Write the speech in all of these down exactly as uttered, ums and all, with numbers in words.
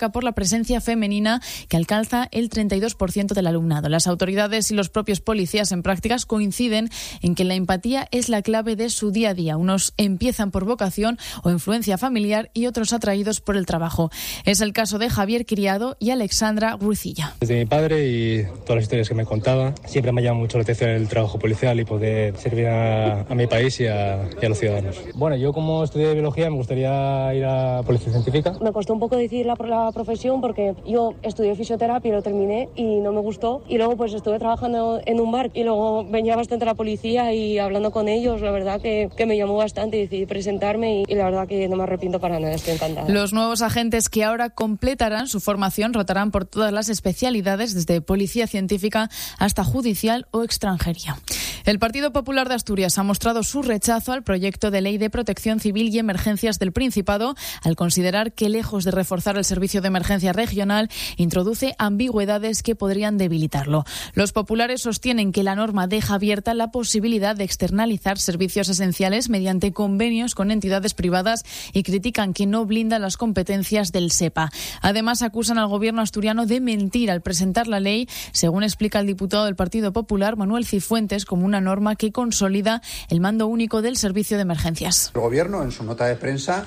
destaca por la presencia femenina que alcanza el treinta y dos por ciento del alumnado. Las autoridades y los propios policías en prácticas coinciden en que la empatía es la clave de su día a día. Unos empiezan por vocación o influencia familiar y otros atraídos por el trabajo. Es el caso de Javier Criado y Alexandra Grucilla. Desde mi padre y todas las historias que me contaba, siempre me ha llamado mucho la atención el trabajo policial y poder servir a, a mi país y a, y a los ciudadanos. Bueno, yo como estudié biología me gustaría ir a Policía Científica. Me costó un poco decidir la, la profesión porque yo estudié fisioterapia y lo terminé y no me gustó. Y luego pues estuve trabajando en un bar y luego venía bastante la policía y hablando con ellos, la verdad que, que me llamó bastante y decidí presentarme y, y la verdad que no me arrepiento para nada, estoy encantada. Los nuevos agentes que ahora completarán su formación rotarán por todas las especialidades, desde Policía Científica hasta Judicial o Extranjería. El Partido Popular de Asturias ha mostrado su rechazo al proyecto de ley de protección civil y emergencias del Principado, al considerar que, lejos de reforzar el servicio de emergencia regional, introduce ambigüedades que podrían debilitarlo. Los populares sostienen que la norma deja abierta la posibilidad de externalizar servicios esenciales mediante convenios con entidades privadas y critican que no blinda las competencias del SEPA. Además, acusan al gobierno asturiano de mentir al presentar la ley, según explica el diputado del Partido Popular, Manuel Cifuentes, como una norma que consolida el mando único del servicio de emergencias. El gobierno, en su nota de prensa,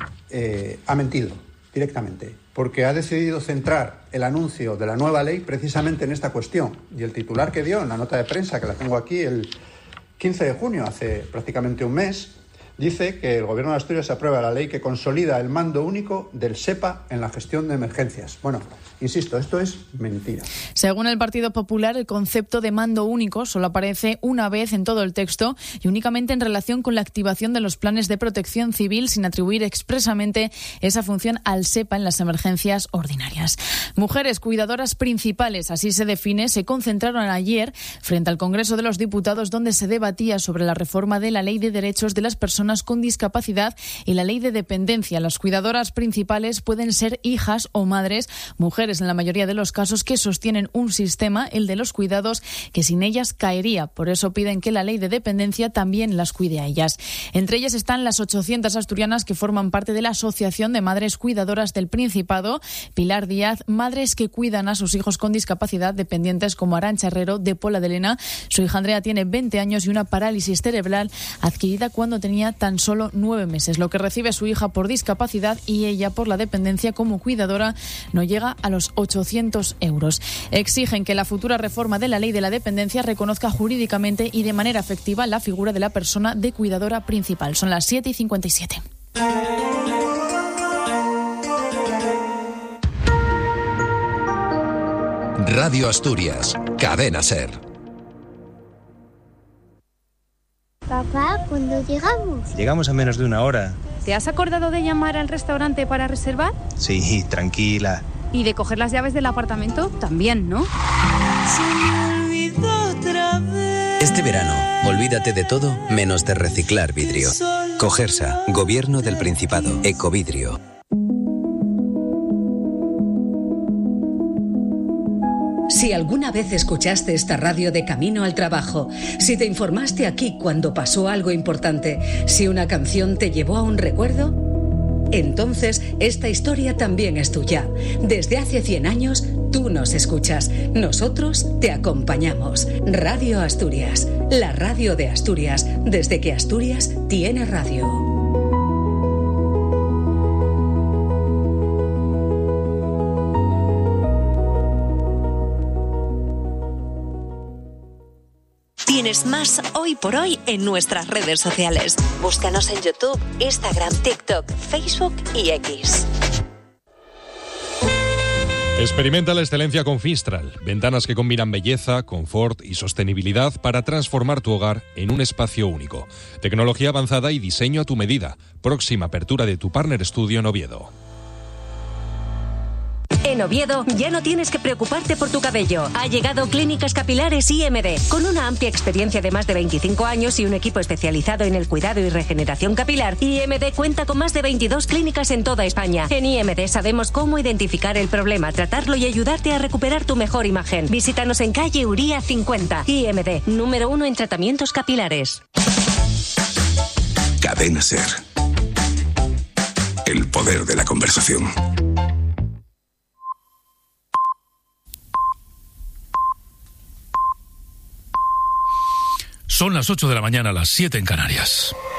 eh, ha mentido directamente, porque ha decidido centrar el anuncio de la nueva ley precisamente en esta cuestión. Y el titular que dio en la nota de prensa, que la tengo aquí, el quince de junio, hace prácticamente un mes, dice que el Gobierno de Asturias aprueba la ley que consolida el mando único del SEPA en la gestión de emergencias. Bueno, insisto, esto es mentira. Según el Partido Popular, el concepto de mando único solo aparece una vez en todo el texto y únicamente en relación con la activación de los planes de protección civil, sin atribuir expresamente esa función al SEPA en las emergencias ordinarias. Mujeres cuidadoras principales, así se define, se concentraron ayer frente al Congreso de los Diputados, donde se debatía sobre la reforma de la Ley de Derechos de las Personas con Discapacidad y la Ley de Dependencia. Las cuidadoras principales pueden ser hijas o madres, mujeres en la mayoría de los casos, que sostienen un sistema, el de los cuidados, que sin ellas caería. Por eso piden que la Ley de Dependencia también las cuide a ellas. Entre ellas están las ochocientas asturianas que forman parte de la Asociación de Madres Cuidadoras del Principado. Pilar Díaz, madres que cuidan a sus hijos con discapacidad dependientes como Arantxa Herrero, de Pola de Lena. Su hija Andrea tiene veinte años y una parálisis cerebral adquirida cuando tenía tan solo nueve meses. Lo que recibe su hija por discapacidad y ella por la dependencia como cuidadora no llega a los ochocientos euros. Exigen que la futura reforma de la Ley de la Dependencia reconozca jurídicamente y de manera efectiva la figura de la persona de cuidadora principal. Son las siete y cincuenta y siete. Radio Asturias, Cadena SER. Papá, ¿cuándo llegamos? Llegamos a menos de una hora. ¿Te has acordado de llamar al restaurante para reservar? Sí, tranquila. ¿Y de coger las llaves del apartamento? También, ¿no? Este verano, olvídate de todo menos de reciclar vidrio. Cogersa, Gobierno del Principado, Ecovidrio. Si alguna vez escuchaste esta radio de camino al trabajo, si te informaste aquí cuando pasó algo importante, si una canción te llevó a un recuerdo, entonces esta historia también es tuya. Desde hace cien años, tú nos escuchas. Nosotros te acompañamos. Radio Asturias, la radio de Asturias, desde que Asturias tiene radio. Tienes más Hoy por Hoy en nuestras redes sociales. Búscanos en YouTube, Instagram, TikTok, Facebook y X. Experimenta la excelencia con Fistral. Ventanas que combinan belleza, confort y sostenibilidad para transformar tu hogar en un espacio único. Tecnología avanzada y diseño a tu medida. Próxima apertura de tu Partner Studio en Oviedo. En Oviedo ya no tienes que preocuparte por tu cabello. Ha llegado Clínicas Capilares I M D. Con una amplia experiencia de más de veinticinco años y un equipo especializado en el cuidado y regeneración capilar, I M D cuenta con más de veintidós clínicas en toda España. En I M D sabemos cómo identificar el problema, tratarlo y ayudarte a recuperar tu mejor imagen. Visítanos en calle Uría cincuenta. I M D, número uno en tratamientos capilares. Cadena SER. El poder de la conversación. Son las ocho de la mañana, las siete en Canarias.